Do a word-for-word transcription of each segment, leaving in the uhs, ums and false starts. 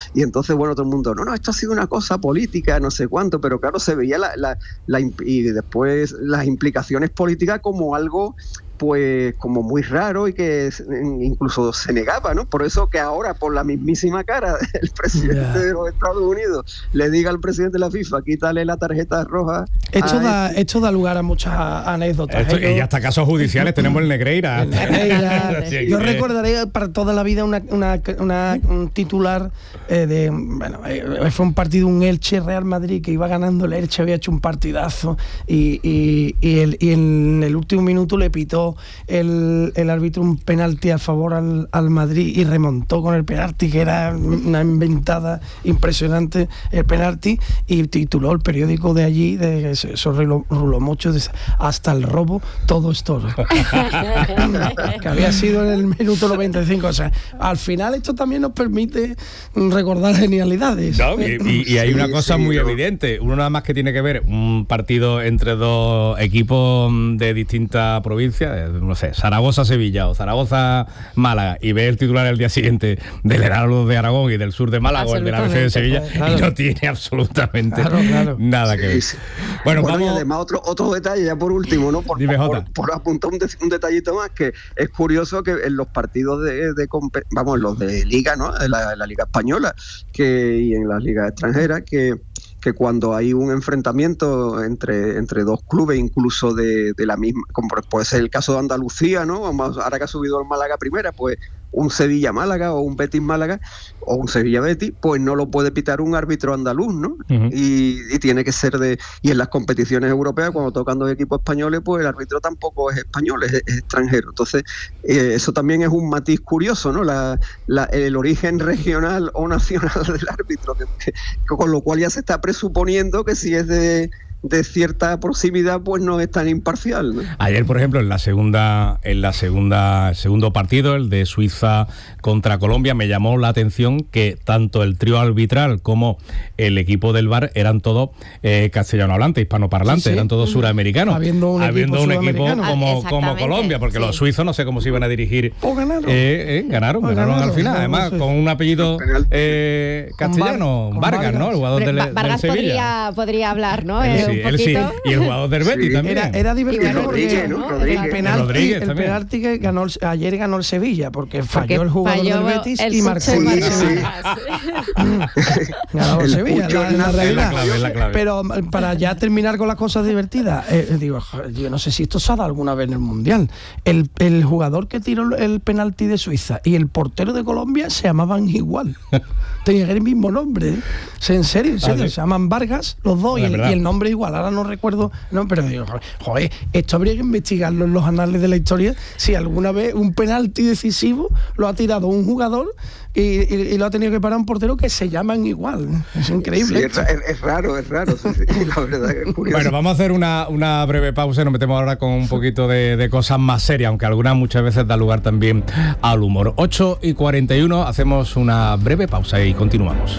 Y entonces, bueno, todo el mundo, no, no, esto ha sido una cosa política, no sé cuánto, pero claro, se veía la, la, la y después las implicaciones políticas como algo pues como muy raro y que incluso se negaba, ¿no? Por eso que ahora, por la mismísima cara del presidente yeah. de los Estados Unidos, le diga al presidente de la FIFA, quítale la tarjeta roja. Esto da, este. esto da lugar a muchas anécdotas. Esto, ¿eh? Y hasta casos judiciales tenemos el Negreira. El Negreira. Yo recordaré para toda la vida una, una, una un titular eh, de, bueno, eh, fue un partido, un Elche Real Madrid, que iba ganando el Elche, había hecho un partidazo y, y, y, el, y en el último minuto le pitó El, el árbitro un penalti a favor al, al Madrid y remontó con el penalti, que era una inventada impresionante el penalti, y tituló el periódico de allí, de esos rulomochos, de hasta el robo todo es toro, que había sido en el minuto noventa y cinco. O sea, al final esto también nos permite recordar genialidades. No, y, y, y hay una cosa muy evidente, uno nada más que tiene que ver un partido entre dos equipos de distintas provincias, no sé, Zaragoza-Sevilla o Zaragoza-Málaga, y ve el titular el día siguiente del Heraldo de Aragón y del sur de Málaga o el de la A B C de Sevilla, claro. Y no tiene absolutamente claro, claro. nada que ver. Sí, sí. Bueno, bueno, vamos... y además otro, otro detalle ya por último, ¿no? Por, Dime, por, por apuntar un, de, un detallito más, que es curioso que en los partidos de, de vamos, los de Liga, ¿no? De la, la Liga Española, que y en las ligas extranjeras, que que cuando hay un enfrentamiento entre, entre dos clubes, incluso de, de la misma, como puede ser el caso de Andalucía, ¿no? Vamos, ahora que ha subido el Málaga primera, pues un Sevilla-Málaga o un Betis-Málaga o un Sevilla-Betis, pues no lo puede pitar un árbitro andaluz, ¿no? Uh-huh. Y, y tiene que ser de... Y en las competiciones europeas, cuando tocan dos equipos españoles, pues el árbitro tampoco es español, es, es extranjero. Entonces, eh, eso también es un matiz curioso, ¿no? La, la, el origen regional o nacional del árbitro, que, que, con lo cual ya se está presuponiendo que si es de... de cierta proximidad, pues no es tan imparcial, ¿no? Ayer, por ejemplo, en la segunda, en la segunda, segundo partido, el de Suiza contra Colombia, me llamó la atención que tanto el trío arbitral como el equipo del V A R eran todos eh, castellano hablante, hispanoparlante, sí, sí. eran todos uh-huh. suramericanos, habiendo un habiendo equipo, un equipo como, ah, como Colombia, porque sí. los suizos no sé cómo se iban a dirigir. O ganaron. Eh, eh, ganaron, ganaron, ganaron al final, además, no con un apellido eh, castellano, Bar- Vargas, Vargas, ¿no? El jugador del, del Vargas Sevilla. Podría, podría hablar, ¿no? Él, sí, él sí, y el jugador del Betis sí. también. Era, era divertido Rodríguez, ¿no? Rodríguez. el penalti, Rodríguez el penalti que ganó el, ayer ganó el Sevilla, porque falló porque el jugador falló del Betis el y marcó el sí, Sevilla. ganó el Sevilla, la, la realidad. Es la clave, es la clave. Pero para ya terminar con las cosas divertidas, eh, digo, yo no sé si esto se ha dado alguna vez en el Mundial. El, el jugador que tiró el penalti de Suiza y el portero de Colombia se llamaban igual. Tenían el mismo nombre, ¿eh? En serio, en serio, ah, ¿sí? Se llaman Vargas los dos y el, y el nombre igual. Ahora no recuerdo, no, pero digo, joder, esto habría que investigarlo en los anales de la historia, si alguna vez un penalti decisivo lo ha tirado un jugador y, y, y lo ha tenido que parar un portero que se llaman igual. Es increíble. Sí, es, es raro, es raro. Sí, sí, la verdad que es curioso. Bueno, vamos a hacer una, una breve pausa y nos metemos ahora con un poquito de, de cosas más serias, aunque algunas muchas veces da lugar también al humor. ocho y cuarenta y uno, hacemos una breve pausa y continuamos.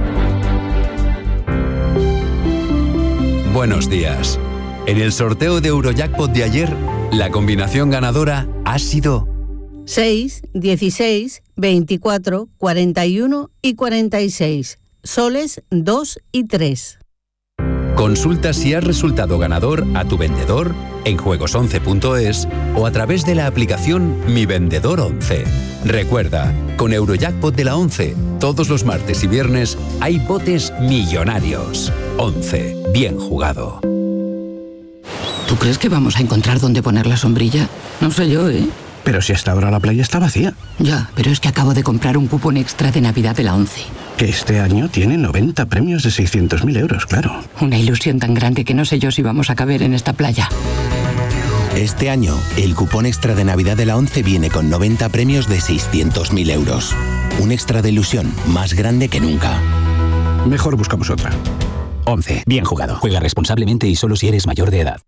Buenos días. En el sorteo de Eurojackpot de ayer, la combinación ganadora ha sido seis, dieciséis, veinticuatro, cuarenta y uno y cuarenta y seis. Soles dos y tres. Consulta si has resultado ganador a tu vendedor en juegos once punto es o a través de la aplicación Mi Vendedor once. Recuerda, con Eurojackpot de la once, todos los martes y viernes hay botes millonarios. once. Bien jugado. ¿Tú crees que vamos a encontrar dónde poner la sombrilla? No sé yo, ¿eh? Pero si hasta ahora la playa está vacía. Ya, pero es que acabo de comprar un cupón extra de Navidad de la once. Que este año tiene noventa premios de seiscientos mil euros, claro. Una ilusión tan grande que no sé yo si vamos a caber en esta playa. Este año, el cupón extra de Navidad de la once viene con noventa premios de seiscientos mil euros. Un extra de ilusión más grande que nunca. Mejor buscamos otra. once. Bien jugado. Juega responsablemente y solo si eres mayor de edad.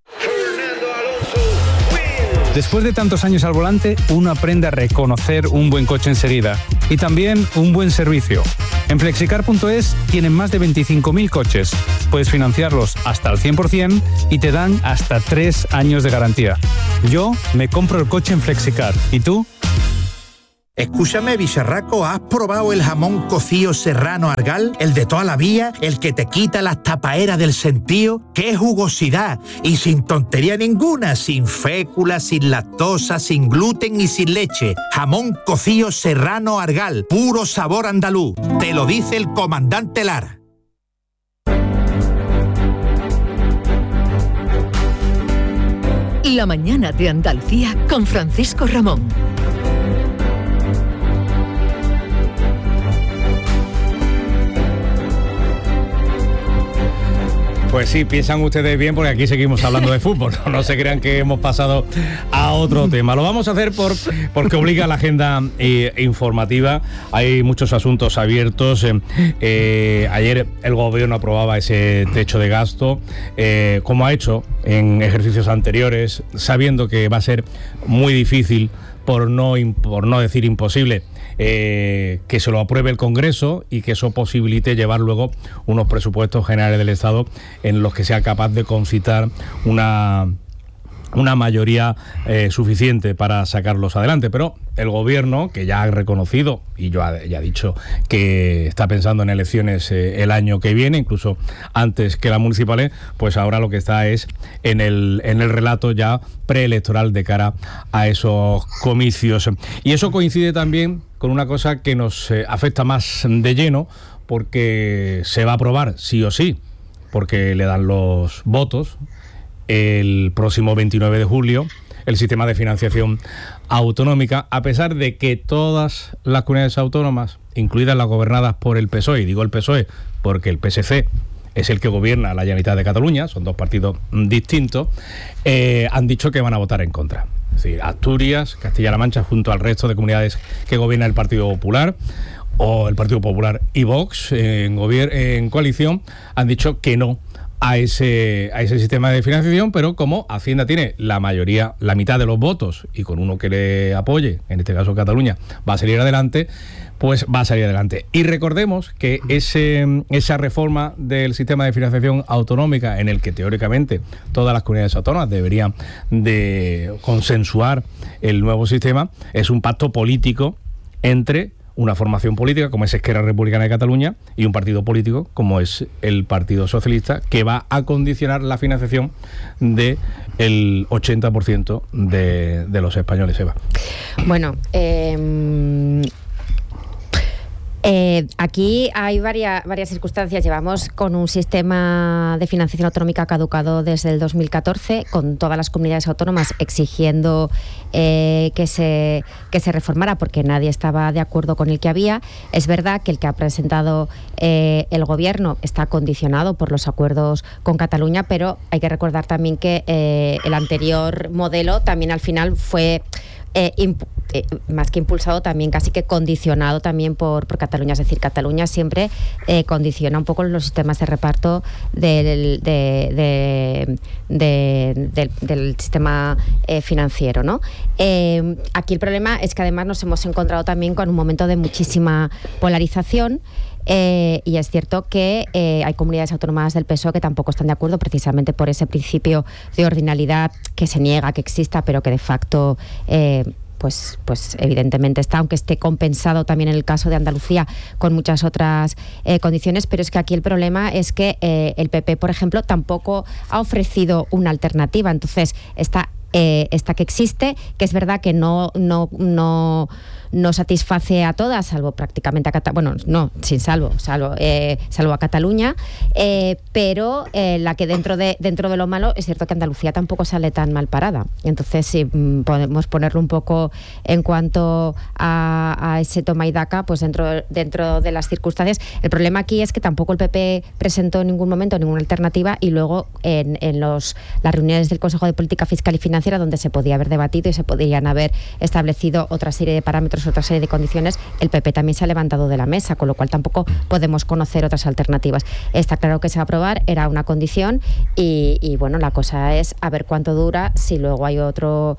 Después de tantos años al volante, uno aprende a reconocer un buen coche enseguida y también un buen servicio. En flexicar punto es tienen más de veinticinco mil coches. Puedes financiarlos hasta el cien por ciento y te dan hasta tres años de garantía. Yo me compro el coche en Flexicar. ¿Y tú? Escúchame, bicharraco, ¿has probado el jamón cocido serrano Argal? El de toda la vida, el que te quita las tapaeras del sentío. ¡Qué jugosidad! Y sin tontería ninguna, sin fécula, sin lactosa, sin gluten y sin leche. Jamón cocido serrano Argal, puro sabor andaluz. Te lo dice el comandante Lara. La mañana de Andalucía con Francisco Ramón. Pues sí, piensan ustedes bien porque aquí seguimos hablando de fútbol. No, no se crean que hemos pasado a otro tema. Lo vamos a hacer por porque obliga a la agenda eh, informativa. Hay muchos asuntos abiertos. Eh, eh, ayer el gobierno aprobaba ese techo de gasto, eh, como ha hecho en ejercicios anteriores, sabiendo que va a ser muy difícil, por no, por no decir imposible, Eh, que se lo apruebe el Congreso y que eso posibilite llevar luego unos presupuestos generales del Estado en los que sea capaz de concitar una una mayoría eh, suficiente para sacarlos adelante. Pero el gobierno, que ya ha reconocido y ya, ya ha dicho que está pensando en elecciones eh, el año que viene, incluso antes que las municipales, pues ahora lo que está es en el, en el relato ya preelectoral de cara a esos comicios. Y eso coincide también con una cosa que nos eh, afecta más de lleno, porque se va a aprobar sí o sí, porque le dan los votos el próximo veintinueve de julio, el sistema de financiación autonómica, a pesar de que todas las comunidades autónomas, incluidas las gobernadas por el P S O E, y digo el P S O E porque el P S C es el que gobierna la Generalitat de Cataluña, son dos partidos distintos, eh, han dicho que van a votar en contra. Es decir, Asturias, Castilla-La Mancha, junto al resto de comunidades que gobierna el Partido Popular, o el Partido Popular y Vox, en, gobier- en coalición, han dicho que no a ese a ese sistema de financiación, pero como Hacienda tiene la mayoría, la mitad de los votos, y con uno que le apoye, en este caso Cataluña, va a salir adelante, pues va a salir adelante. Y recordemos que ese esa reforma del sistema de financiación autonómica, en el que teóricamente todas las comunidades autónomas deberían de consensuar el nuevo sistema, es un pacto político entre una formación política como es Esquerra Republicana de Cataluña y un partido político como es el Partido Socialista, que va a condicionar la financiación del ochenta por ciento de, de los españoles. Eva. Bueno, eh... Eh, aquí hay varias, varias circunstancias. Llevamos con un sistema de financiación autonómica caducado desde el dos mil catorce, con todas las comunidades autónomas exigiendo eh, que, se, que se reformara porque nadie estaba de acuerdo con el que había. Es verdad que el que ha presentado eh, el gobierno está condicionado por los acuerdos con Cataluña, pero hay que recordar también que eh, el anterior modelo también al final fue Eh, imp- eh, más que impulsado, también casi que condicionado también por, por Cataluña. Es decir, Cataluña siempre eh, condiciona un poco los sistemas de reparto del, de, de, de, de, del sistema eh, financiero, ¿no? Eh, aquí el problema es que además nos hemos encontrado también con un momento de muchísima polarización. Eh, y es cierto que eh, hay comunidades autónomas del P S O E que tampoco están de acuerdo, precisamente por ese principio de ordinalidad que se niega que exista, pero que de facto eh, pues, pues evidentemente está, aunque esté compensado también en el caso de Andalucía con muchas otras eh, condiciones. Pero es que aquí el problema es que eh, el P P, por ejemplo, tampoco ha ofrecido una alternativa. Entonces está eh, esta que existe, que es verdad que no no no no satisface a todas, salvo prácticamente a Cataluña, bueno, no, sin salvo, salvo, eh, salvo a Cataluña, eh, pero eh, la que dentro de dentro de lo malo, es cierto que Andalucía tampoco sale tan mal parada. Entonces, si mm, podemos ponerlo un poco en cuanto a, a ese toma y daca, pues dentro, dentro de las circunstancias, el problema aquí es que tampoco el P P presentó en ningún momento ninguna alternativa, y luego en, en los, las reuniones del Consejo de Política Fiscal y Financiera, donde se podía haber debatido y se podrían haber establecido otra serie de parámetros, otra serie de condiciones, el P P también se ha levantado de la mesa, con lo cual tampoco podemos conocer otras alternativas. Está claro que se va a aprobar, era una condición, y, y bueno, la cosa es a ver cuánto dura, si luego hay otro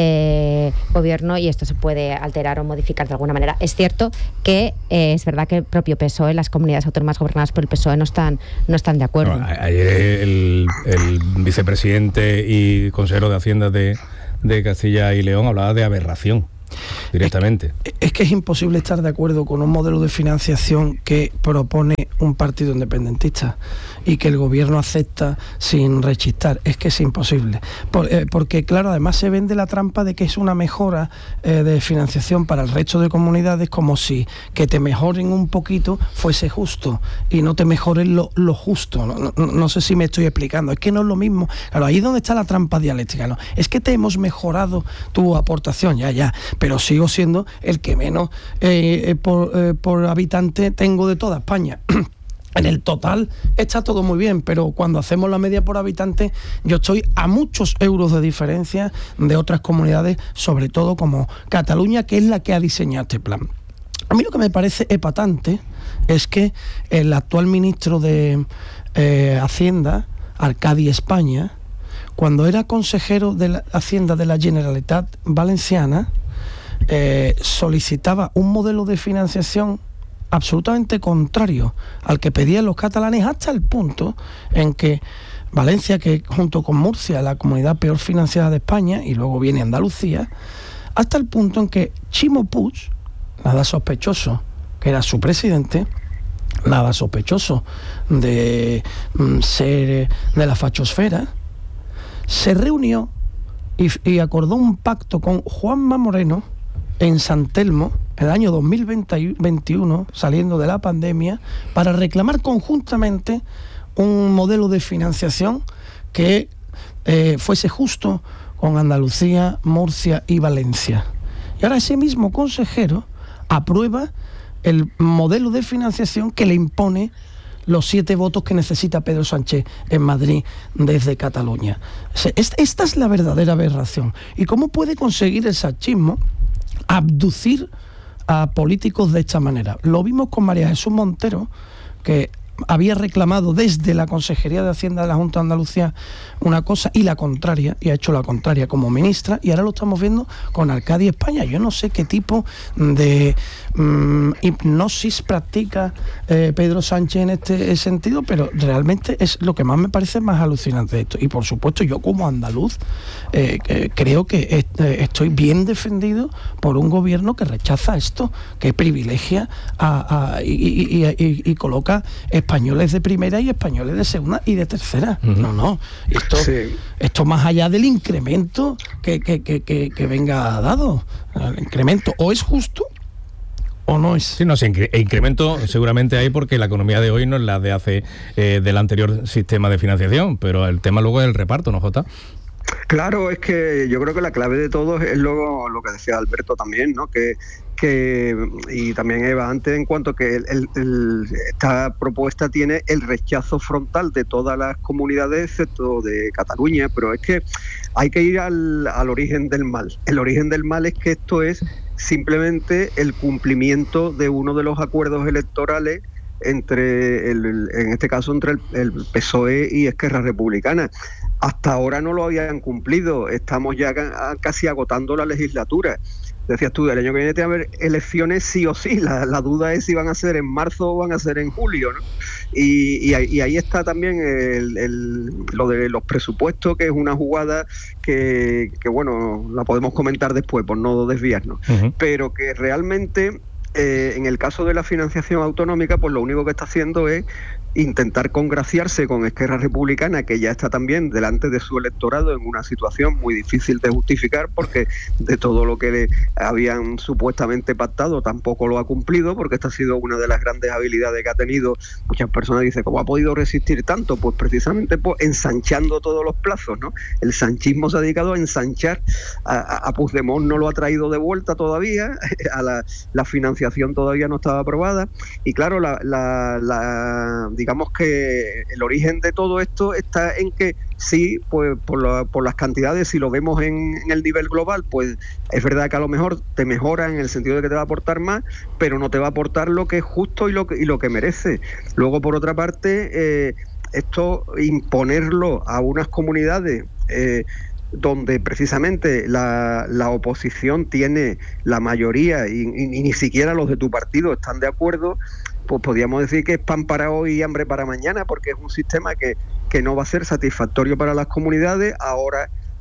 eh, gobierno y esto se puede alterar o modificar de alguna manera. Es cierto que eh, es verdad que el propio P S O E, las comunidades autónomas gobernadas por el P S O E no están, no están de acuerdo. Bueno, ayer el, el vicepresidente y consejero de Hacienda de, de Castilla y León hablaba de aberración. directamente. Es, es que es imposible estar de acuerdo con un modelo de financiación que propone un partido independentista y que el gobierno acepta sin rechistar. Es que es imposible. Por, eh, porque, claro, además se vende la trampa de que es una mejora eh, de financiación para el resto de comunidades, como si que te mejoren un poquito fuese justo y no te mejoren lo, lo justo. No, no, no sé si me estoy explicando. Es que no es lo mismo. Claro, ahí es donde está la trampa dialéctica, ¿no? Es que te hemos mejorado tu aportación, ya, ya, pero sigo siendo el que menos eh, eh, por, eh, por habitante tengo de toda España. En el total está todo muy bien, pero cuando hacemos la media por habitante, yo estoy a muchos euros de diferencia de otras comunidades, sobre todo como Cataluña, que es la que ha diseñado este plan. A mí lo que me parece epatante es que el actual ministro de eh, Hacienda, Arcadi España, cuando era consejero de la Hacienda de la Generalitat Valenciana, eh, solicitaba un modelo de financiación absolutamente contrario al que pedían los catalanes, hasta el punto en que Valencia, que junto con Murcia es la comunidad peor financiada de España, y luego viene Andalucía, hasta el punto en que Ximo Puig, nada sospechoso que era su presidente, nada sospechoso de mm, ser de la fachosfera, se reunió y, y acordó un pacto con Juanma Moreno en San Telmo, el año dos mil veintiuno, saliendo de la pandemia, para reclamar conjuntamente un modelo de financiación que eh, fuese justo con Andalucía, Murcia y Valencia. Y ahora ese mismo consejero aprueba el modelo de financiación que le impone los siete votos que necesita Pedro Sánchez en Madrid desde Cataluña. Esta es la verdadera aberración. ¿Y cómo puede conseguir el sanchismo abducir a políticos de esta manera? Lo vimos con María Jesús Montero, que había reclamado desde la Consejería de Hacienda de la Junta de Andalucía una cosa y la contraria, y ha hecho la contraria como ministra, y ahora lo estamos viendo con Arcadi España. Yo no sé qué tipo de mmm, hipnosis practica eh, Pedro Sánchez en este sentido, pero realmente es lo que más me parece más alucinante de esto. Y por supuesto, yo como andaluz eh, eh, creo que est eh, estoy bien defendido por un gobierno que rechaza esto, que privilegia a, a, y, y, y, y, y coloca españoles de primera y españoles de segunda y de tercera. Uh-huh. No, no. Esto, sí. esto más allá del incremento que, que, que, que, que venga dado. El incremento o es justo o no es. Sí, no, sí, incremento seguramente hay porque la economía de hoy no es la de hace eh, del anterior sistema de financiación, pero el tema luego es el reparto, ¿no, Jota? Claro, es que yo creo que la clave de todo es lo, lo que decía Alberto también, ¿no? Que que y también Eva antes, en cuanto que el, el, el, esta propuesta tiene el rechazo frontal de todas las comunidades excepto de Cataluña, pero es que hay que ir al, al origen del mal. El origen del mal es que esto es simplemente el cumplimiento de uno de los acuerdos electorales entre el, en este caso entre el, el P S O E y Esquerra Republicana. Hasta ahora no lo habían cumplido, estamos ya casi agotando la legislatura. Decías tú, el año que viene tiene que haber elecciones sí o sí, la, la duda es si van a ser en marzo o van a ser en julio, ¿no? Y, y, y ahí está también el, el, lo de los presupuestos, que es una jugada que, que, bueno, la podemos comentar después por no desviarnos, uh-huh. pero que realmente eh, en el caso de la financiación autonómica, pues lo único que está haciendo es intentar congraciarse con Esquerra Republicana, que ya está también delante de su electorado en una situación muy difícil de justificar, porque de todo lo que le habían supuestamente pactado tampoco lo ha cumplido, porque esta ha sido una de las grandes habilidades que ha tenido. Muchas personas dicen, ¿cómo ha podido resistir tanto? Pues precisamente pues, ensanchando todos los plazos, ¿no? El sanchismo se ha dedicado a ensanchar, a, a Puigdemont no lo ha traído de vuelta todavía, a la, la financiación todavía no estaba aprobada, y claro, la, la, la digamos que el origen de todo esto está en que sí, pues por, la, por las cantidades, si lo vemos en, en el nivel global, pues es verdad que a lo mejor te mejora en el sentido de que te va a aportar más, pero no te va a aportar lo que es justo y lo que, y lo que merece. Luego, por otra parte, eh, esto imponerlo a unas comunidades eh, donde precisamente la, la oposición tiene la mayoría y, y, y ni siquiera los de tu partido están de acuerdo, pues podríamos decir que es pan para hoy y hambre para mañana, porque es un sistema que, que no va a ser satisfactorio para las comunidades. Ahora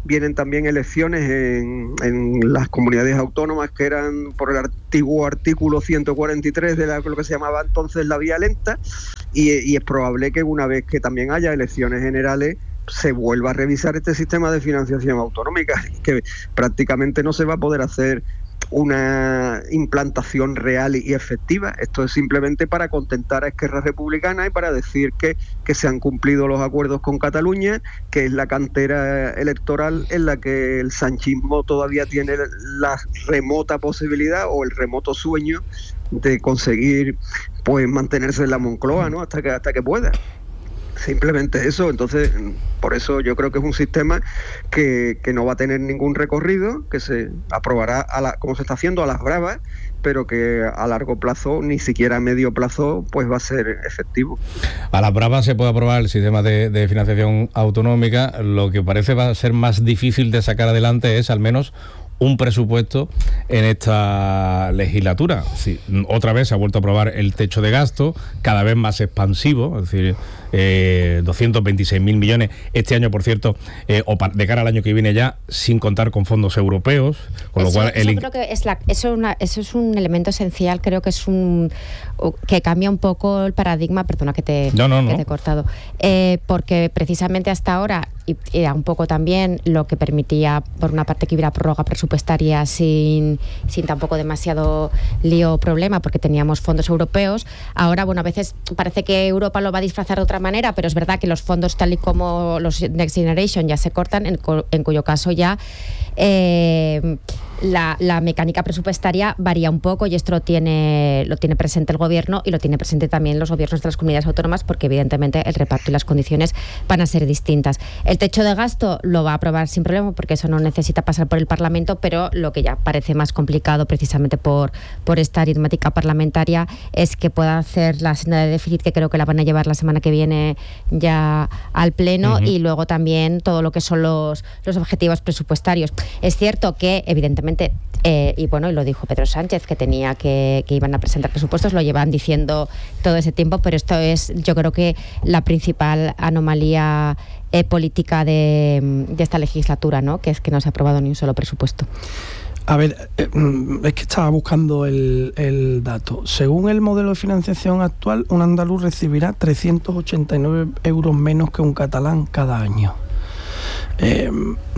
vienen también elecciones en, en las comunidades autónomas que eran por el antiguo artículo ciento cuarenta y tres de la, lo que se llamaba entonces la vía lenta, y, y es probable que una vez que también haya elecciones generales se vuelva a revisar este sistema de financiación autonómica, que prácticamente no se va a poder hacer una implantación real y efectiva. Esto es simplemente para contentar a Esquerra Republicana y para decir que, que se han cumplido los acuerdos con Cataluña, que es la cantera electoral en la que el sanchismo todavía tiene la remota posibilidad o el remoto sueño de conseguir pues mantenerse en la Moncloa, ¿no? hasta que hasta que pueda. Simplemente eso. Entonces, por eso yo creo que es un sistema que, que no va a tener ningún recorrido, que se aprobará a la, como se está haciendo a las bravas, pero que a largo plazo, ni siquiera a medio plazo, pues va a ser efectivo. A las bravas se puede aprobar el sistema de, de financiación autonómica. Lo que parece va a ser más difícil de sacar adelante es al menos un presupuesto en esta legislatura. Sí, otra vez se ha vuelto a aprobar el techo de gasto, cada vez más expansivo, es decir, eh, doscientos veintiséis mil millones este año, por cierto, eh, o de cara al año que viene ya, sin contar con fondos europeos, con eso, lo cual... Eso el... creo que es la, eso, una, eso es un elemento esencial, creo que es un... que cambia un poco el paradigma, perdona que te, no, no, no. que te he cortado, eh, porque precisamente hasta ahora, y era un poco también lo que permitía, por una parte, que hubiera prórroga presupuestaria sin, sin tampoco demasiado lío o problema, porque teníamos fondos europeos. Ahora, bueno, a veces parece que Europa lo va a disfrazar de otra manera, pero es verdad que los fondos tal y como los Next Generation ya se cortan, en, co- en cuyo caso ya eh, la, la mecánica presupuestaria varía un poco, y esto lo tiene, lo tiene presente el gobierno y lo tiene presente también los gobiernos de las comunidades autónomas, porque evidentemente el reparto y las condiciones van a ser distintas. El techo de gasto lo va a aprobar sin problema, porque eso no necesita pasar por el Parlamento, pero lo que ya parece más complicado, precisamente por, por esta aritmética parlamentaria, es que pueda hacer la senda de déficit, que creo que la van a llevar la semana que viene ya al Pleno, uh-huh. y luego también todo lo que son los, los objetivos presupuestarios. Es cierto que, evidentemente, eh, y bueno, y lo dijo Pedro Sánchez, que tenía que, que iban a presentar presupuestos, lo llevan diciendo todo ese tiempo, pero esto es, yo creo que la principal anomalía eh, política de, de esta legislatura, ¿no? Que es que no se ha aprobado ni un solo presupuesto. A ver, es que estaba buscando el, el dato. Según el modelo de financiación actual, un andaluz recibirá trescientos ochenta y nueve euros menos que un catalán cada año. Eh,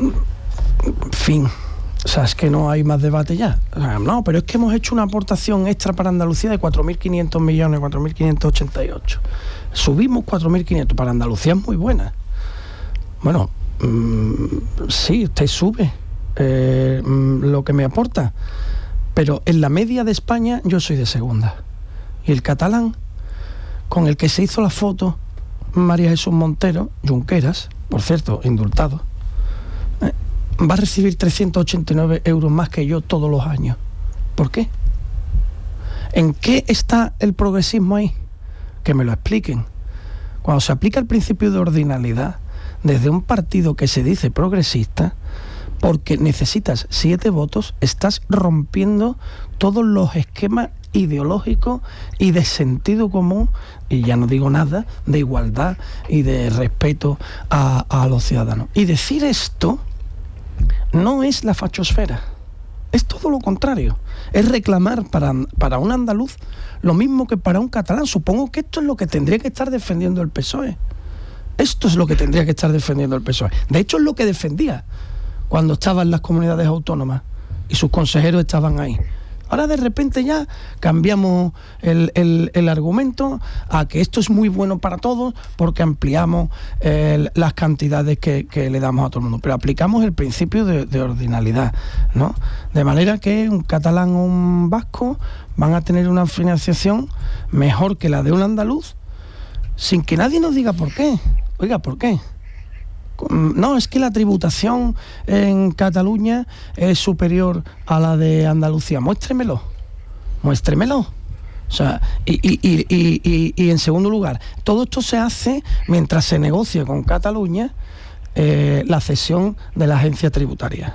en fin, o sea, es que no hay más debate ya. O sea, no, pero es que hemos hecho una aportación extra para Andalucía de cuatro mil quinientos millones, cuatro mil quinientos ochenta y ocho. Subimos cuatro mil quinientos, para Andalucía es muy buena. Bueno, mmm, sí, usted sube eh, lo que me aporta, pero en la media de España yo soy de segunda. Y el catalán, con el que se hizo la foto María Jesús Montero, Junqueras, por cierto, indultado, eh, va a recibir trescientos ochenta y nueve euros más que yo todos los años. ¿Por qué? ¿En qué está el progresismo ahí? Que me lo expliquen. Cuando se aplica el principio de ordinalidad desde un partido que se dice progresista, porque necesitas siete votos, estás rompiendo todos los esquemas ideológicos y de sentido común, y ya no digo nada, de igualdad y de respeto a, a los ciudadanos. Y decir esto no es la fachosfera, es todo lo contrario. Es reclamar para, para un andaluz lo mismo que para un catalán. Supongo que esto es lo que tendría que estar defendiendo el P S O E. Esto es lo que tendría que estar defendiendo el P S O E. De hecho, es lo que defendía cuando estaba en las comunidades autónomas y sus consejeros estaban ahí. Ahora de repente ya cambiamos el, el, el argumento a que esto es muy bueno para todos porque ampliamos eh, las cantidades que, que le damos a todo el mundo, pero aplicamos el principio de, de ordinalidad, ¿no? De manera que un catalán o un vasco van a tener una financiación mejor que la de un andaluz, sin que nadie nos diga por qué. Oiga, ¿por qué? No, es que la tributación en Cataluña es superior a la de Andalucía. Muéstremelo, muéstremelo. O sea, y, y, y, y, y en segundo lugar, todo esto se hace mientras se negocia con Cataluña eh, la cesión de la agencia tributaria.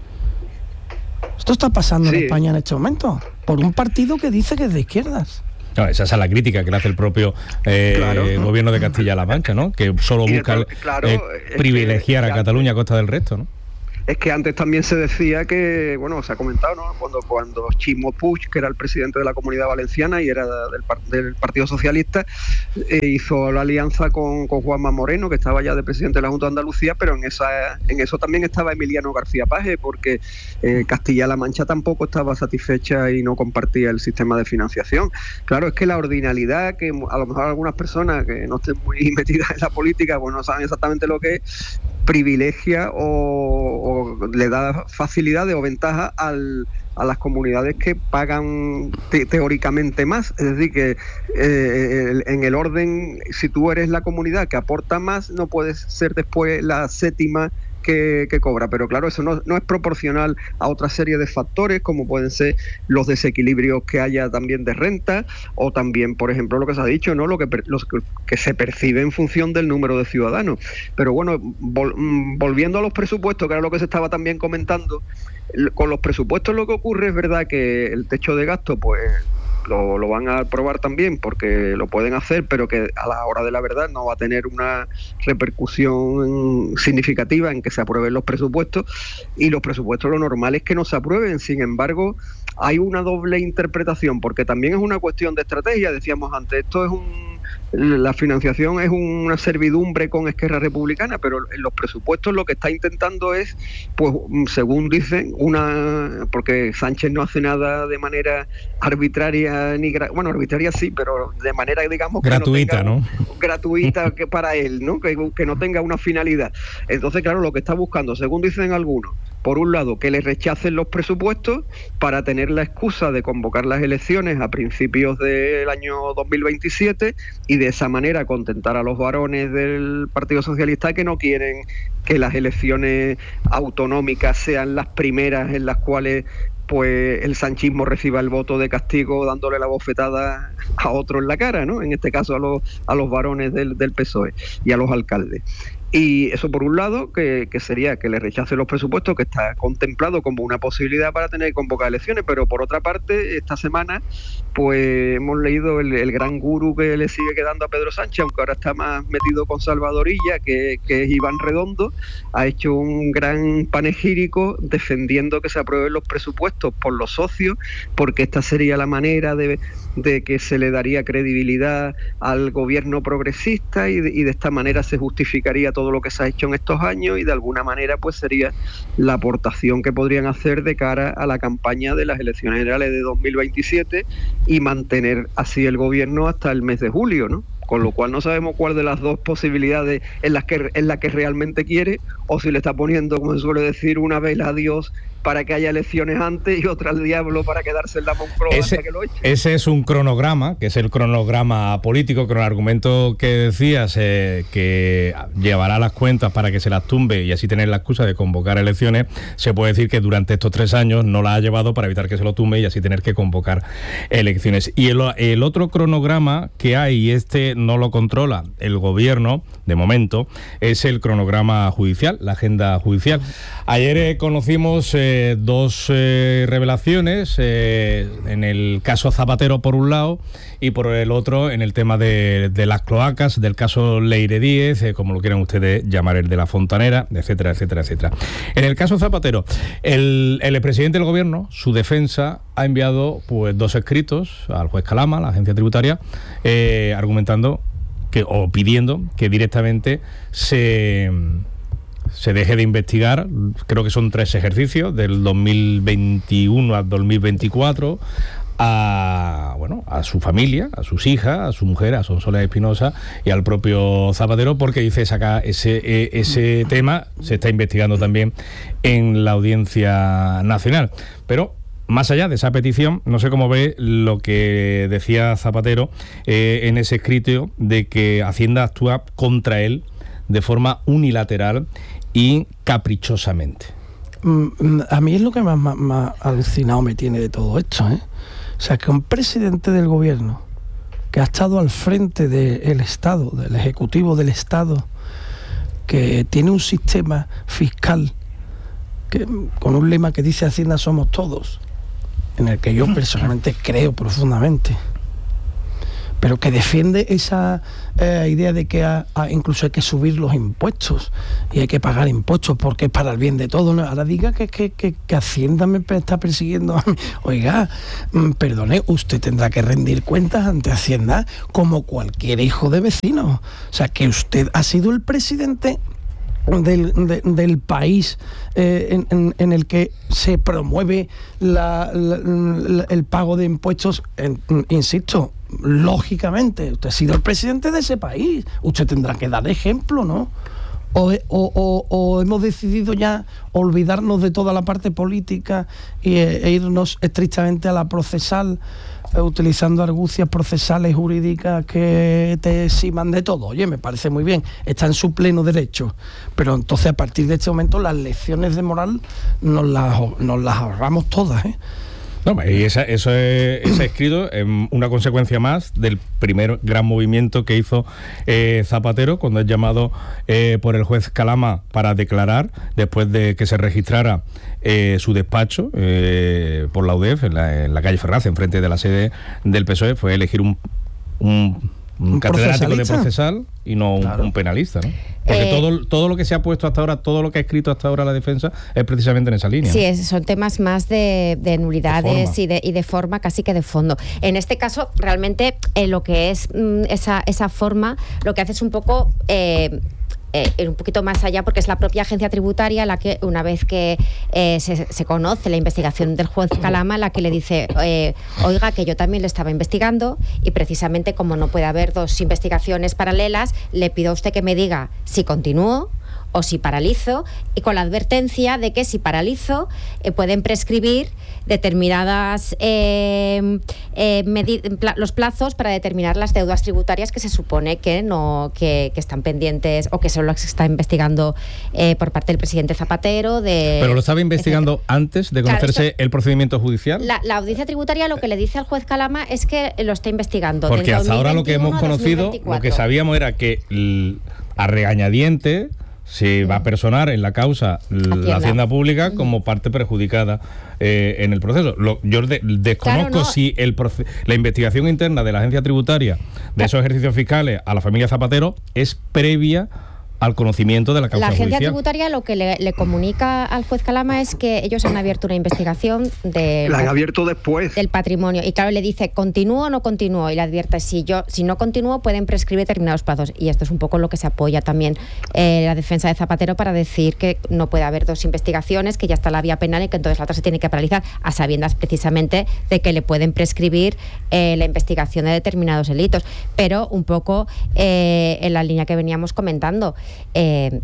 Esto está pasando sí. en España en este momento, por un partido que dice que es de izquierdas. No, esa es la crítica que le hace el propio eh, claro. gobierno de Castilla-La Mancha, ¿no? Que solo busca claro, eh, privilegiar a Cataluña a costa del resto, ¿no? es que antes también se decía que, bueno, se ha comentado, ¿no? Cuando, cuando Ximo Puig, que era el presidente de la Comunidad Valenciana y era del, del Partido Socialista, eh, hizo la alianza con, con Juanma Moreno, que estaba ya de presidente de la Junta de Andalucía, pero en esa en eso también estaba Emiliano García Paje, porque eh, Castilla-La Mancha tampoco estaba satisfecha y no compartía el sistema de financiación. Claro, es que la ordinalidad, que a lo mejor algunas personas que no estén muy metidas en la política, pues no saben exactamente lo que es, privilegia o, o le da facilidades o ventajas al, a las comunidades que pagan te, teóricamente más. Es decir, que eh, en el orden, si tú eres la comunidad que aporta más, no puedes ser después la séptima Que, que cobra, pero claro, eso no, no es proporcional a otra serie de factores, como pueden ser los desequilibrios que haya también de renta, o también, por ejemplo, lo que se ha dicho, ¿no? Lo que, los que, que se percibe en función del número de ciudadanos. Pero bueno, vol, volviendo a los presupuestos, que era lo que se estaba también comentando, con los presupuestos lo que ocurre es verdad que el techo de gasto, pues Lo, lo van a aprobar también porque lo pueden hacer, pero que a la hora de la verdad no va a tener una repercusión significativa en que se aprueben los presupuestos, y los presupuestos lo normal es que no se aprueben. Sin embargo, hay una doble interpretación, porque también es una cuestión de estrategia. Decíamos antes, esto es un la financiación es una servidumbre con Esquerra Republicana, pero en los presupuestos lo que está intentando es, pues según dicen, una porque Sánchez no hace nada de manera arbitraria, ni gra, bueno, arbitraria sí, pero de manera, digamos, gratuita, que no, tenga, ¿no? gratuita que para él, ¿no? Que, que no tenga una finalidad. Entonces, claro, lo que está buscando, según dicen algunos, por un lado, que le rechacen los presupuestos para tener la excusa de convocar las elecciones a principios del año dos mil veintisiete y de esa manera contentar a los varones del Partido Socialista que no quieren que las elecciones autonómicas sean las primeras en las cuales pues el sanchismo reciba el voto de castigo dándole la bofetada a otro en la cara, ¿no? En este caso a los, a los varones del, del P S O E y a los alcaldes. Y eso por un lado, que, que sería que le rechace los presupuestos, que está contemplado como una posibilidad para tener que convocar elecciones, pero por otra parte, esta semana pues hemos leído el, el gran gurú que le sigue quedando a Pedro Sánchez, aunque ahora está más metido con Salvadorilla, que, que es Iván Redondo, ha hecho un gran panegírico defendiendo que se aprueben los presupuestos por los socios, porque esta sería la manera de, de que se le daría credibilidad al gobierno progresista y de, y de esta manera se justificaría todo todo lo que se ha hecho en estos años y de alguna manera pues sería la aportación que podrían hacer de cara a la campaña de las elecciones generales de dos mil veintisiete y mantener así el gobierno hasta el mes de julio, ¿no? Con lo cual no sabemos cuál de las dos posibilidades es la que, es la que realmente quiere, o si le está poniendo, como se suele decir, una vela a Dios para que haya elecciones antes y otra al diablo para quedarse en la Moncloa ese, hasta que lo eche. Ese es un cronograma, que es el cronograma político, con el argumento que decías, eh, que llevará las cuentas para que se las tumbe y así tener la excusa de convocar elecciones. Se puede decir que durante estos tres años no la ha llevado para evitar que se lo tumbe y así tener que convocar elecciones. Y el, el otro cronograma que hay, y este no lo controla el gobierno de momento, es el cronograma judicial, la agenda judicial. Ayer eh, conocimos eh, dos eh, revelaciones, eh, en el caso Zapatero por un lado y por el otro en el tema de, de las cloacas, del caso Leire Díez, eh, como lo quieran ustedes llamar, el de la Fontanera, etcétera, etcétera, etcétera. En el caso Zapatero, el, el presidente del gobierno, su defensa, ha enviado pues dos escritos al juez Calama, la agencia tributaria, eh, argumentando que, o pidiendo que directamente se... se deje de investigar, creo que son tres ejercicios, del dos mil veintiuno al dos mil veinticuatro, a bueno a su familia, a sus hijas, a su mujer, a Sonsoles Espinosa y al propio Zapatero, porque dice saca ese ese tema se está investigando también en la Audiencia Nacional. Pero más allá de esa petición, no sé cómo ve lo que decía Zapatero eh, en ese escrito de que Hacienda actúa contra él de forma unilateral y caprichosamente. A mí es lo que más, más, más alucinado me tiene de todo esto, ¿eh? O sea, que un presidente del gobierno que ha estado al frente del Estado, del Ejecutivo del Estado, que tiene un sistema fiscal que, con un lema que dice Hacienda somos todos, en el que yo personalmente creo profundamente, pero que defiende esa eh, idea de que a, a incluso hay que subir los impuestos y hay que pagar impuestos porque es para el bien de todos, ¿no? Ahora diga que, que, que, que Hacienda me está persiguiendo a mí. Oiga, mm, perdone, usted tendrá que rendir cuentas ante Hacienda como cualquier hijo de vecino. O sea, que usted ha sido el presidente Del, de, del país eh, en, en, en el que se promueve la, la, la, el pago de impuestos, en, insisto, lógicamente, usted ha sido el presidente de ese país, usted tendrá que dar ejemplo, ¿no? O, o, o, o hemos decidido ya olvidarnos de toda la parte política y, e irnos estrictamente a la procesal, utilizando argucias procesales jurídicas que te eximan de todo. Oye, me parece muy bien, está en su pleno derecho, pero entonces a partir de este momento las lecciones de moral nos las, nos las ahorramos todas, ¿eh? No, y esa, eso es, ese escrito es una consecuencia más del primer gran movimiento que hizo eh, Zapatero cuando es llamado eh, por el juez Calama para declarar después de que se registrara eh, su despacho eh, por la U D E F en la, en la calle Ferraz, enfrente de la sede del P S O E. Fue elegir un, un, un, un catedrático de procesal y no un, claro. un penalista, ¿no? Porque eh, todo, todo lo que se ha puesto hasta ahora, todo lo que ha escrito hasta ahora la defensa es precisamente en esa línea. Sí, es, son temas más de, de nulidades de y, de, y de forma, casi que de fondo. En este caso, realmente, eh, lo que es mm, esa, esa forma, lo que hace es un poco... Eh, Eh, ir un poquito más allá, porque es la propia agencia tributaria la que, una vez que eh, se, se conoce la investigación del juez Calama, la que le dice, eh, oiga, que yo también le estaba investigando y precisamente como no puede haber dos investigaciones paralelas, le pido a usted que me diga si continúo o si paralizo, y con la advertencia de que si paralizo eh, pueden prescribir determinadas eh, eh, medi- pla- los plazos para determinar las deudas tributarias que se supone que no que, que están pendientes o que son las que se está investigando eh, por parte del presidente Zapatero. De, Pero lo estaba investigando etcétera. Antes de conocerse claro, esto, el procedimiento judicial. La, la audiencia tributaria lo que le dice al juez Calama es que lo está investigando. Porque hasta ahora lo que hemos conocido, lo que sabíamos era que l- a regañadiente se va a personar en la causa Hacienda. la Hacienda Pública como parte perjudicada eh, en el proceso. Lo, yo de, desconozco claro, no. si el proce- la investigación interna de la agencia tributaria de esos ejercicios fiscales a la familia Zapatero es previa al conocimiento de la causa judicial. La agencia judicial. tributaria lo que le, le comunica al juez Calama es que ellos han abierto una investigación de la han abierto después del patrimonio y claro, le dice continúo o no continúo y le advierte si yo si no continúo pueden prescribir determinados plazos, y esto es un poco lo que se apoya también eh, la defensa de Zapatero para decir que no puede haber dos investigaciones, que ya está la vía penal y que entonces la otra se tiene que paralizar, a sabiendas precisamente de que le pueden prescribir eh, la investigación de determinados delitos, pero un poco eh, en la línea que veníamos comentando. Eh,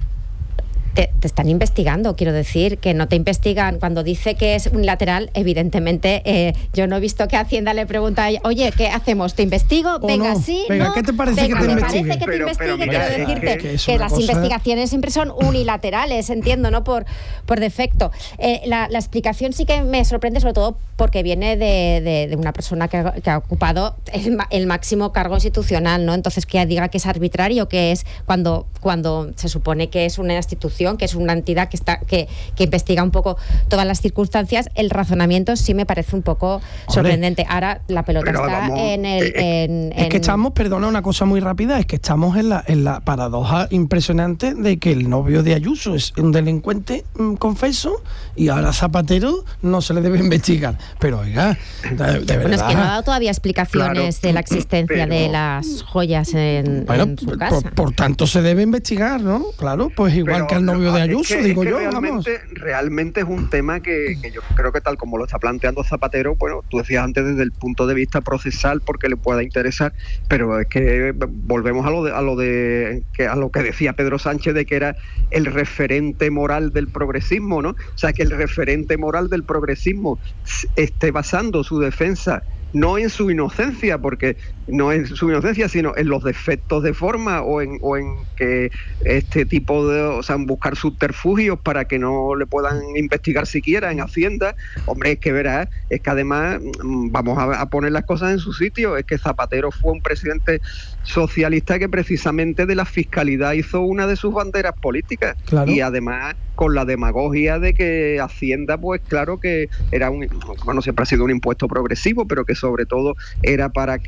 te, te están investigando, quiero decir, que no te investigan cuando dice que es unilateral, evidentemente eh, yo no he visto que Hacienda le pregunta, oye, ¿qué hacemos? ¿Te investigo? ¿O venga, no? sí, venga, ¿no? ¿qué te parece venga, que te me investigue? parece que pero, te investigue, pero, quiero mira, decirte es que, que, es que las cosa... investigaciones siempre son unilaterales, entiendo, ¿no? Por, por defecto. Eh, la, la explicación sí que me sorprende, sobre todo porque viene de, de, de una persona que ha, que ha ocupado el, el máximo cargo institucional, ¿no? Entonces, que diga que es arbitrario, que es cuando, cuando se supone que es una institución, que es una entidad que está que, que investiga un poco todas las circunstancias, el razonamiento sí me parece un poco sorprendente. Hombre, ahora la pelota está vamos, en el... Eh, en, es en... que estamos, perdona una cosa muy rápida, es que estamos en la, en la paradoja impresionante de que el novio de Ayuso es un delincuente mmm, confeso y ahora Zapatero no se le debe investigar. Pero oiga, de, de verdad... Bueno, es que no ha dado todavía explicaciones claro, de la existencia pero... de las joyas en, bueno, en su por, casa. Por, por tanto se debe investigar, ¿no? Claro, pues igual pero, que al novio de Ayuso, es que, digo es que yo, realmente, vamos. Realmente es un tema que, que yo creo que tal como lo está planteando Zapatero, bueno, tú decías antes desde el punto de vista procesal porque le pueda interesar, pero es que volvemos a lo de, a lo de que a lo que decía Pedro Sánchez de que era el referente moral del progresismo, ¿no? O sea, que el referente moral del progresismo esté basando su defensa no en su inocencia, porque no en su inocencia, sino en los defectos de forma o en, o en que este tipo de, o sea, en buscar subterfugios para que no le puedan investigar siquiera en Hacienda. Hombre, es que verás, es que además vamos a, a poner las cosas en su sitio, es que Zapatero fue un presidente socialista que precisamente de la fiscalidad hizo una de sus banderas políticas. Claro. Y además con la demagogia de que Hacienda, pues claro que era un, bueno, siempre ha sido un impuesto progresivo, pero que sobre todo era para que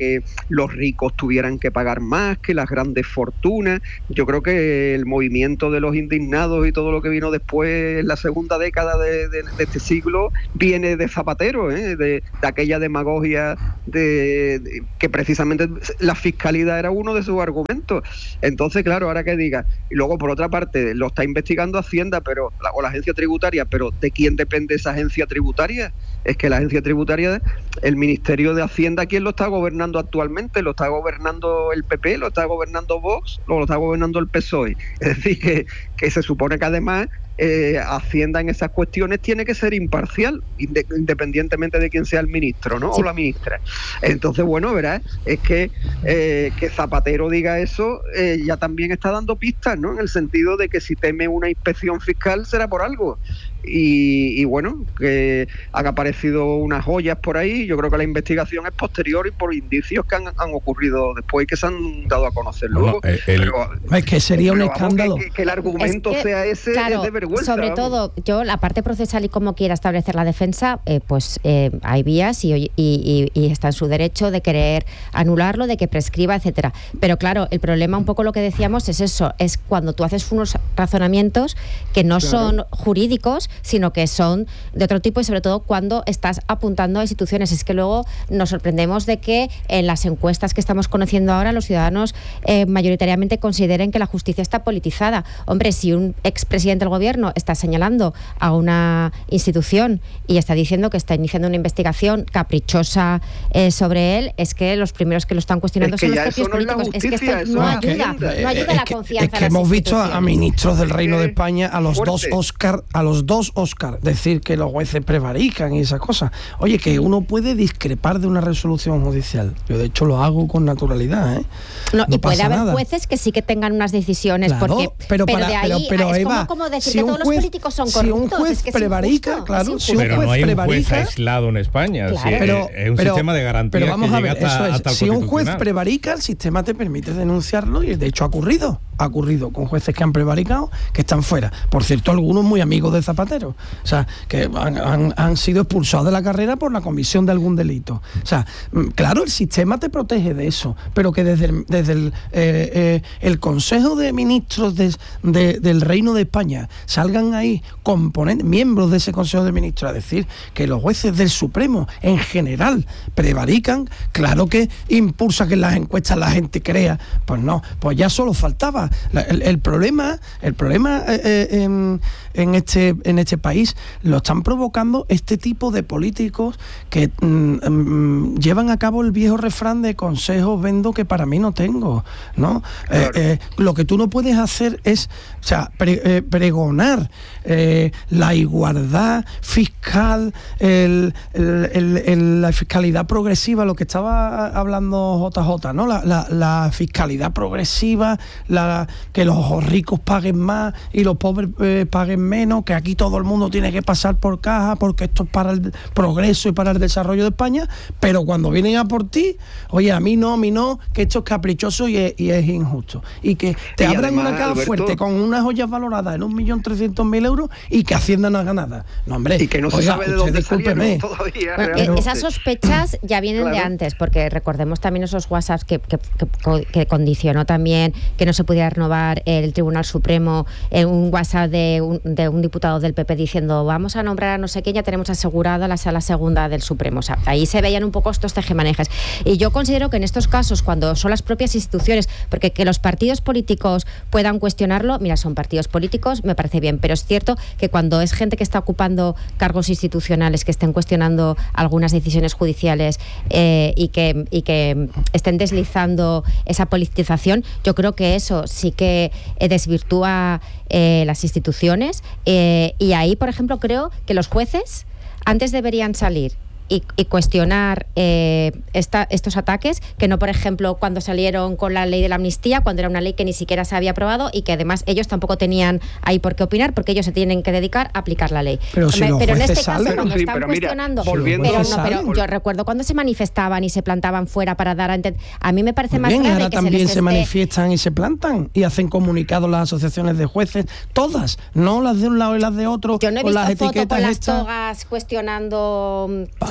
los ricos tuvieran que pagar más, que las grandes fortunas. Yo creo que el movimiento de los indignados y todo lo que vino después en la segunda década de, de, de este siglo viene de Zapatero, ¿eh? de, de aquella demagogia de, de que precisamente la fiscalidad era uno de sus argumentos. Entonces, claro, ahora que diga, y luego por otra parte lo está investigando Hacienda, pero la, o la agencia tributaria, pero ¿de quién depende esa agencia tributaria? Es que la agencia tributaria, el Ministerio de Hacienda, ¿quién lo está gobernando actualmente? ¿Lo está gobernando el P P? ¿Lo está gobernando Vox? ¿O lo está gobernando el P S O E? Es decir, que, que se supone que además eh, Hacienda en esas cuestiones tiene que ser imparcial, independientemente de quién sea el ministro, ¿no? Sí. O la ministra. Entonces, bueno, verás, es que eh, que Zapatero diga eso eh, ya también está dando pistas, ¿no? En el sentido de que si teme una inspección fiscal será por algo. Y, y bueno, que han aparecido unas joyas por ahí. Yo creo que la investigación es posterior y por indicios que han, han ocurrido después y que se han dado a conocer luego. Bueno, el, pero, es que sería un escándalo. Que, que, que el argumento es que, sea ese, claro, es de vergüenza. Sobre vamos. todo, yo la parte procesal y cómo quiera establecer la defensa, eh, pues eh, hay vías y, y, y, y está en su derecho de querer anularlo, de que prescriba, etcétera. Pero claro, el problema un poco lo que decíamos es eso, es cuando tú haces unos razonamientos que no claro. son jurídicos, sino que son de otro tipo y sobre todo cuando estás apuntando a instituciones. Es que luego nos sorprendemos de que en las encuestas que estamos conociendo ahora los ciudadanos eh, mayoritariamente consideren que la justicia está politizada. Hombre, si un expresidente del gobierno está señalando a una institución y está diciendo que está iniciando una investigación caprichosa eh, sobre él, es que los primeros que lo están cuestionando es que son los propios políticos. No es, es que esto no ayuda, que, no ayuda a la que, confianza. Es que hemos visto a, a ministros del Reino de España, a los fuerte. dos Oscar, a los dos Oscar, decir que los jueces prevarican y esas cosas. Oye, que uno puede discrepar de una resolución judicial. Yo de hecho lo hago con naturalidad, ¿eh? No, no y puede haber nada. Jueces que sí que tengan unas decisiones, claro, porque pero, para, pero de ahí pero, pero, es Eva, como, como decir si que todos juez, los políticos son corruptos. Si un juez es que prevarica, es claro, si un pero juez no hay un prevarica, juez aislado en España. Claro, sí, pero, es un pero, sistema de garantía pero vamos que a ver, llega hasta, eso es, hasta el si un juez Constitucional. prevarica, el sistema te permite denunciarlo y de hecho ha ocurrido. Ha ocurrido con jueces que han prevaricado, que están fuera. Por cierto, algunos muy amigos de Zapatero. O sea, que han, han, han sido expulsados de la carrera por la comisión de algún delito. O sea, claro, el sistema te protege de eso, pero que desde el, desde el, eh, eh, el Consejo de Ministros de, de, del Reino de España salgan ahí componentes, miembros de ese Consejo de Ministros a decir que los jueces del Supremo en general prevarican, claro que impulsa que en las encuestas la gente crea. Pues no, pues ya solo faltaba. El, el problema, el problema eh, en, en, este, en este país lo están provocando este tipo de políticos que mm, mm, llevan a cabo el viejo refrán de consejos vendo que para mí no tengo, ¿no? Claro. Eh, eh, lo que tú no puedes hacer es, o sea, pre, eh, pregonar eh, la igualdad fiscal, el, el, el, el, la fiscalidad progresiva, lo que estaba hablando J J, ¿no? La, la, la fiscalidad progresiva, la que los ricos paguen más y los pobres eh, paguen menos, que aquí todo el mundo tiene que pasar por caja porque esto es para el progreso y para el desarrollo de España, pero cuando vienen a por ti, oye, a mí no, a mí no, que esto es caprichoso y es, y es injusto. Y que te y abran además, una caja Alberto, fuerte con unas joyas valoradas en un millón trescientos mil euros y que Hacienda no haga nada. No, hombre, y que no se oiga, sabe de dónde salieron todavía. Bueno, esas sospechas ya vienen claro. de antes, porque recordemos también esos WhatsApps que, que, que, que condicionó también que no se pudiera renovar el Tribunal Supremo, eh, un WhatsApp de un, de un diputado del P P diciendo vamos a nombrar a no sé quién, ya tenemos asegurada la sala segunda del Supremo. O sea, ahí se veían un poco estos tejemanejes. Y yo considero que en estos casos, cuando son las propias instituciones, porque que los partidos políticos puedan cuestionarlo, mira, son partidos políticos, me parece bien, pero es cierto que cuando es gente que está ocupando cargos institucionales, que estén cuestionando algunas decisiones judiciales eh, y, que, y que estén deslizando esa politización, yo creo que eso sí que eh, desvirtúa eh, las instituciones eh, y ahí, por ejemplo, creo que los jueces antes deberían salir Y, y cuestionar eh, esta, estos ataques, que no, por ejemplo, cuando salieron con la ley de la amnistía, cuando era una ley que ni siquiera se había aprobado y que además ellos tampoco tenían ahí por qué opinar, porque ellos se tienen que dedicar a aplicar la ley. Pero, si pero en este salen, caso, cuando sí, están pero mira, cuestionando, volviendo, pero, si no, pero yo recuerdo cuando se manifestaban y se plantaban fuera para dar a entender. A mí me parece más bien, grave ahora que también se, les se esté... manifiestan y se plantan y hacen comunicados las asociaciones de jueces, todas, no las de un lado y las de otro. Yo no he con visto las foto etiquetas con las estas. togas cuestionando. Ah,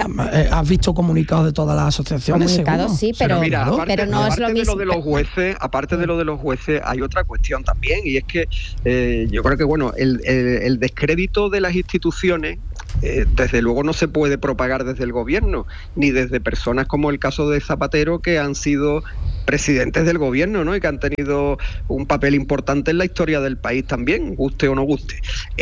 eh, has visto comunicados de todas las asociaciones. Comunicados sí, pero, pero, mira, aparte, pero no es lo de mismo. Lo de los jueces, aparte de lo de los jueces, hay otra cuestión también, y es que eh, yo creo que bueno, el, el, el descrédito de las instituciones Eh, desde luego no se puede propagar desde el gobierno, ni desde personas como el caso de Zapatero, que han sido presidentes del gobierno, ¿no? Y que han tenido un papel importante en la historia del país también, guste o no guste.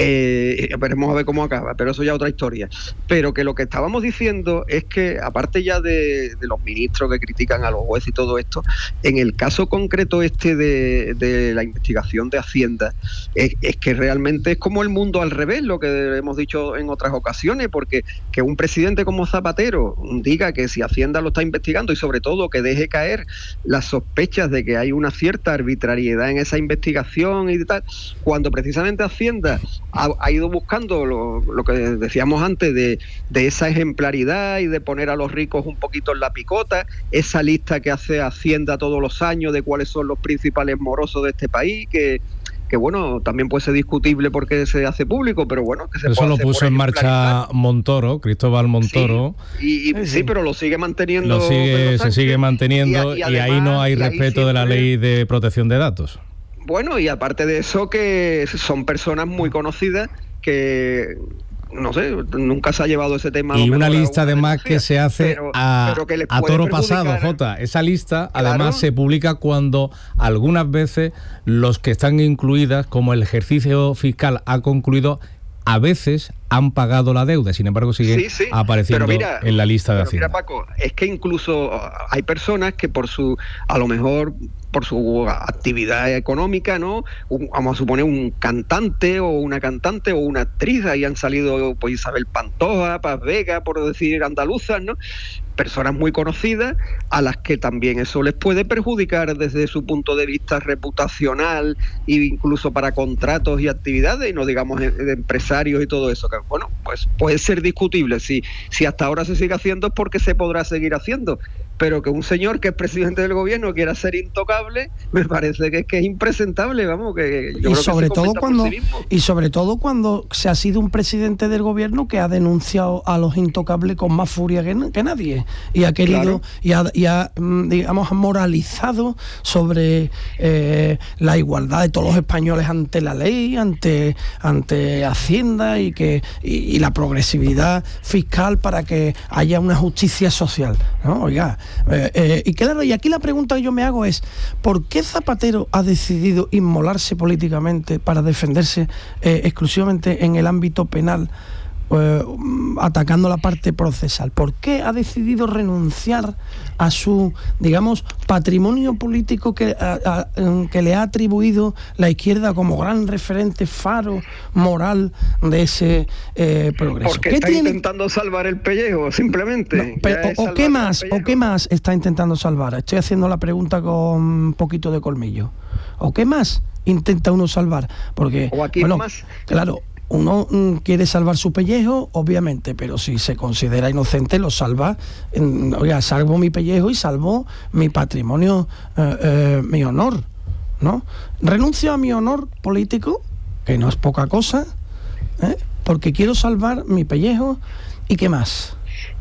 Eh, veremos a ver cómo acaba, pero eso ya es otra historia. Pero que lo que estábamos diciendo es que, aparte ya de, de los ministros que critican a los jueces y todo esto, en el caso concreto este de, de la investigación de Hacienda, es, es que realmente es como el mundo al revés, lo que hemos dicho en otras ocasiones, porque que un presidente como Zapatero diga que si Hacienda lo está investigando, y sobre todo que deje caer las sospechas de que hay una cierta arbitrariedad en esa investigación y tal, cuando precisamente Hacienda ha, ha ido buscando lo, lo que decíamos antes de, de esa ejemplaridad y de poner a los ricos un poquito en la picota, esa lista que hace Hacienda todos los años de cuáles son los principales morosos de este país, que que bueno, también puede ser discutible porque se hace público, pero bueno, que se eso puede lo hacer puso por en marcha Montoro, Cristóbal Montoro. Sí, y, y, sí, pero lo sigue manteniendo. Lo sigue, se sigue manteniendo y, a, y, además, y ahí no hay respeto siempre de la ley de protección de datos. Bueno, y aparte de eso, que son personas muy conocidas que... no sé, nunca se ha llevado ese tema. Y una lista además que se hace pero, a, pero que a toro pasado, Jota. Esa lista claro. además se publica cuando algunas veces los que están incluidas, como el ejercicio fiscal ha concluido, a veces han pagado la deuda, sin embargo sigue sí, sí. apareciendo mira, en la lista de Hacienda. Mira, Paco, es que incluso hay personas que por su, a lo mejor por su actividad económica, ¿no? Un, vamos a suponer un cantante o una cantante o una actriz, ahí han salido pues Isabel Pantoja, Paz Vega, por decir andaluzas, ¿no? Personas muy conocidas a las que también eso les puede perjudicar desde su punto de vista reputacional e incluso para contratos y actividades, y no digamos de empresarios y todo eso, que bueno, pues puede ser discutible. Si, si hasta ahora se sigue haciendo es porque se podrá seguir haciendo, pero que un señor que es presidente del gobierno quiera ser intocable, me parece que es que es impresentable, vamos, que yo y creo sobre que todo cuando sí y sobre todo cuando se ha sido un presidente del gobierno que ha denunciado a los intocables con más furia que, que nadie, y ha querido claro. y, ha, y ha digamos moralizado sobre eh, la igualdad de todos los españoles ante la ley, ante ante Hacienda, y que y, y la progresividad fiscal para que haya una justicia social, ¿no? Oiga, Eh, eh, y claro, y aquí la pregunta que yo me hago es ¿por qué Zapatero ha decidido inmolarse políticamente para defenderse eh, exclusivamente en el ámbito penal, eh, atacando la parte procesal? ¿Por qué ha decidido renunciar a su, digamos, patrimonio político que, a, a, que le ha atribuido la izquierda como gran referente, faro moral de ese eh, progreso? Porque ¿Qué está tiene? intentando salvar el pellejo, simplemente. No, pero, o, o qué más, o qué más está intentando salvar. Estoy haciendo la pregunta con un poquito de colmillo. ¿O qué más intenta uno salvar? Porque, o aquí bueno, más. Claro. Uno mm, quiere salvar su pellejo, obviamente, pero si se considera inocente, lo salva. En, oiga, salvo mi pellejo y salvo mi patrimonio, eh, eh, mi honor, ¿no? Renuncio a mi honor político, que no es poca cosa, ¿eh? Porque quiero salvar mi pellejo. ¿Y qué más?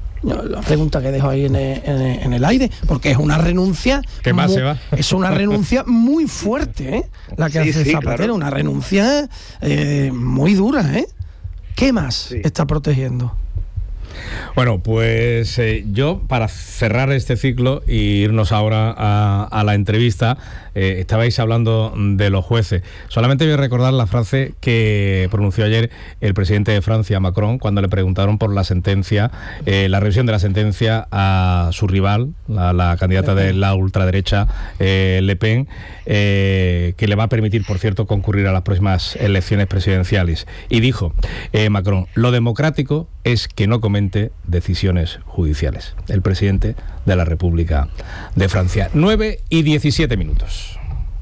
La pregunta que dejo ahí en el, en el, en el aire, porque es una renuncia. ¿Qué más muy, se va? Es una renuncia muy fuerte, ¿eh? La que sí, hace sí, Zapatero, claro. Una renuncia eh, muy dura, ¿eh? ¿Qué más sí. está protegiendo? Bueno, pues eh, yo, para cerrar este ciclo e irnos ahora a, a la entrevista, eh, estabais hablando de los jueces. Solamente voy a recordar la frase que pronunció ayer el presidente de Francia, Macron, cuando le preguntaron por la sentencia, eh, la revisión de la sentencia a su rival, la, la candidata de la ultraderecha, eh, Le Pen, eh, que le va a permitir, por cierto, concurrir a las próximas elecciones presidenciales. Y dijo eh, Macron, lo democrático es que no comente decisiones judiciales. El presidente de la República de Francia. nueve y diecisiete minutos.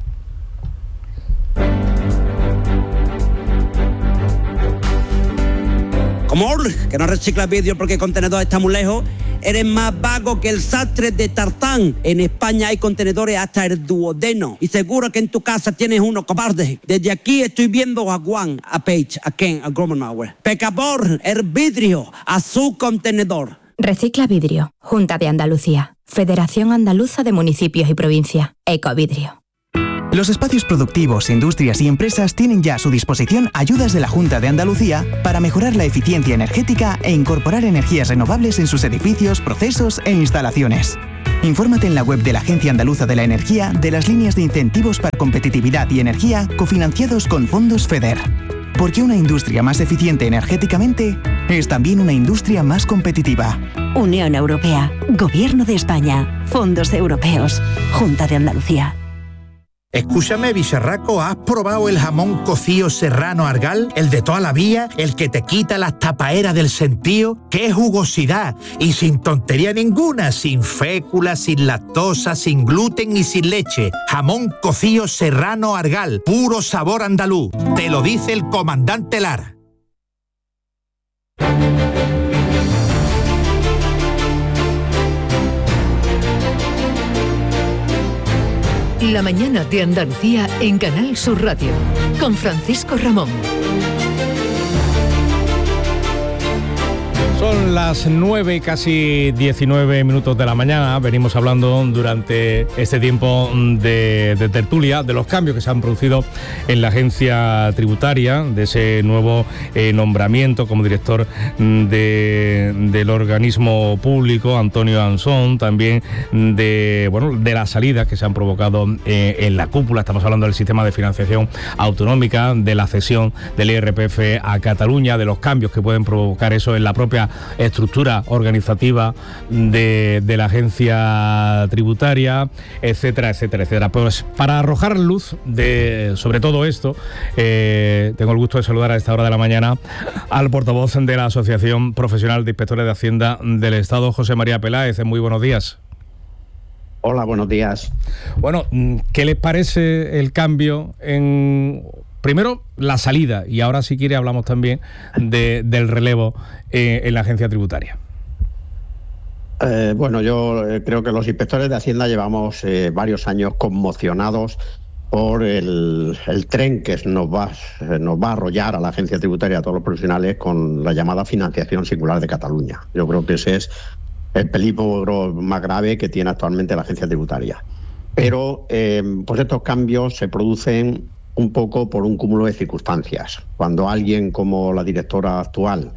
Como Orl, que no recicla vídeo porque el contenedor está muy lejos, eres más vago que el sastre de Tarzán. En España hay contenedores hasta el duodeno. Y seguro que en tu casa tienes uno, cobarde. Desde aquí estoy viendo a Juan, a Paige, a Ken, a Gromenauer. Pecador, el vidrio, a su contenedor. Recicla Vidrio, Junta de Andalucía, Federación Andaluza de Municipios y Provincias, Ecovidrio. Los espacios productivos, industrias y empresas tienen ya a su disposición ayudas de la Junta de Andalucía para mejorar la eficiencia energética e incorporar energías renovables en sus edificios, procesos e instalaciones. Infórmate en la web de la Agencia Andaluza de la Energía de las líneas de incentivos para competitividad y energía cofinanciados con fondos FEDER. Porque una industria más eficiente energéticamente es también una industria más competitiva. Unión Europea, Gobierno de España, Fondos Europeos, Junta de Andalucía. Escúchame, bicharraco, ¿has probado el jamón cocido serrano Argal? El de toda la vida, el que te quita las tapaeras del sentido. ¡Qué jugosidad! Y sin tontería ninguna, sin fécula, sin lactosa, sin gluten y sin leche. Jamón cocido serrano Argal, puro sabor andaluz. Te lo dice el comandante Lara. La mañana de Andalucía en Canal Sur Radio, con Francisco Ramón. Son las nueve y casi diecinueve minutos de la mañana. Venimos hablando durante este tiempo de, de tertulia de los cambios que se han producido en la agencia tributaria, de ese nuevo eh, nombramiento como director de, del organismo público, Antonio Ansón, también de, bueno, de las salidas que se han provocado eh, en la cúpula. Estamos hablando del sistema de financiación autonómica, de la cesión del I R P F a Cataluña, de los cambios que pueden provocar eso en la propia estructura organizativa de, de la agencia tributaria, etcétera, etcétera, etcétera. Pues para arrojar luz de, sobre todo esto, eh, tengo el gusto de saludar a esta hora de la mañana al portavoz de la Asociación Profesional de Inspectores de Hacienda del Estado, José María Peláez. Muy buenos días. Hola, buenos días. Bueno, ¿qué les parece el cambio en... Primero, la salida, y ahora si quiere hablamos también de, del relevo eh, en la agencia tributaria? Eh, bueno, yo eh, creo que los inspectores de Hacienda llevamos eh, varios años conmocionados por el, el tren que nos va, eh, nos va a arrollar a la agencia tributaria, a todos los profesionales, con la llamada financiación singular de Cataluña. Yo creo que ese es el peligro más grave que tiene actualmente la agencia tributaria. Pero eh, pues estos cambios se producen un poco por un cúmulo de circunstancias. Cuando alguien como la directora actual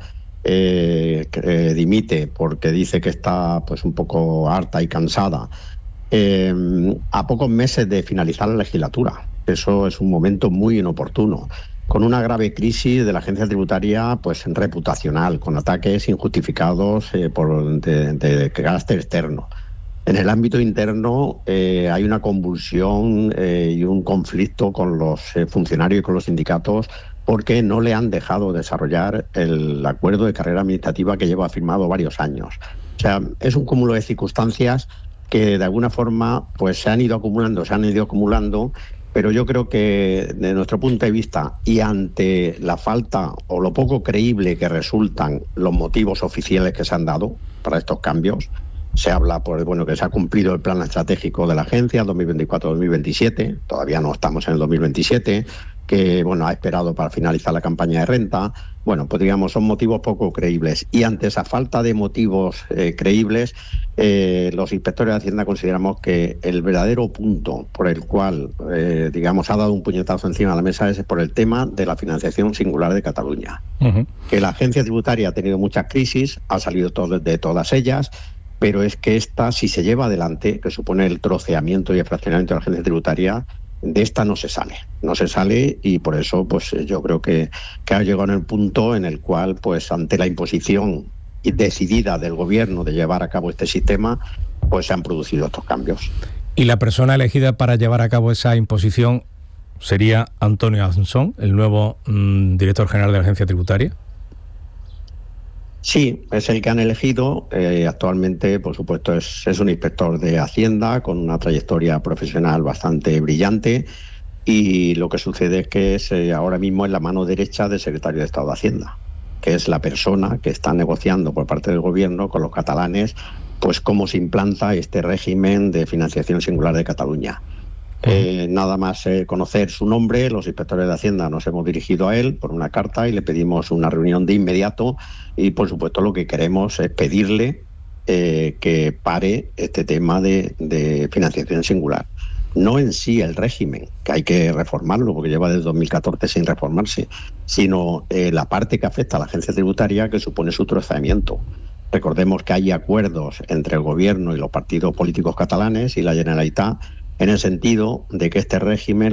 eh, eh, dimite porque dice que está pues un poco harta y cansada, eh, a pocos meses de finalizar la legislatura, eso es un momento muy inoportuno, con una grave crisis de la agencia tributaria pues reputacional, con ataques injustificados eh, por de, de carácter externo. En el ámbito interno eh, hay una convulsión eh, y un conflicto con los eh, funcionarios y con los sindicatos porque no le han dejado desarrollar el acuerdo de carrera administrativa que lleva firmado varios años. O sea, es un cúmulo de circunstancias que de alguna forma pues se han ido acumulando, se han ido acumulando, pero yo creo que desde nuestro punto de vista y ante la falta o lo poco creíble que resultan los motivos oficiales que se han dado para estos cambios, se habla por bueno que se ha cumplido el plan estratégico de la agencia dos mil veinticuatro dos mil veintisiete, todavía no estamos en el dos mil veintisiete, que bueno ha esperado para finalizar la campaña de renta. Bueno, pues digamos, son motivos poco creíbles. Y ante esa falta de motivos eh, creíbles, eh, los inspectores de Hacienda consideramos que el verdadero punto por el cual, eh, digamos, ha dado un puñetazo encima de la mesa es por el tema de la financiación singular de Cataluña. Uh-huh. Que la agencia tributaria ha tenido muchas crisis, ha salido todo de todas ellas, pero es que esta, si se lleva adelante, que supone el troceamiento y el fraccionamiento de la agencia tributaria, de esta no se sale, no se sale y por eso pues yo creo que, que ha llegado en el punto en el cual, pues ante la imposición decidida del gobierno de llevar a cabo este sistema, pues se han producido estos cambios. ¿Y la persona elegida para llevar a cabo esa imposición sería Antonio Ansón, el nuevo mmm, director general de la agencia tributaria? Sí, es el que han elegido. Eh, actualmente, por supuesto, es, es un inspector de Hacienda con una trayectoria profesional bastante brillante y lo que sucede es que es, eh, ahora mismo es la mano derecha del secretario de Estado de Hacienda, que es la persona que está negociando por parte del gobierno con los catalanes pues cómo se implanta este régimen de financiación singular de Cataluña. Eh, nada más eh, conocer su nombre, los inspectores de Hacienda nos hemos dirigido a él por una carta y le pedimos una reunión de inmediato y por supuesto lo que queremos es pedirle eh, que pare este tema de, de financiación singular. No en sí el régimen, que hay que reformarlo porque lleva desde dos mil catorce sin reformarse, sino eh, la parte que afecta a la agencia tributaria, que supone su trozamiento. Recordemos que hay acuerdos entre el gobierno y los partidos políticos catalanes y la Generalitat en el sentido de que este régimen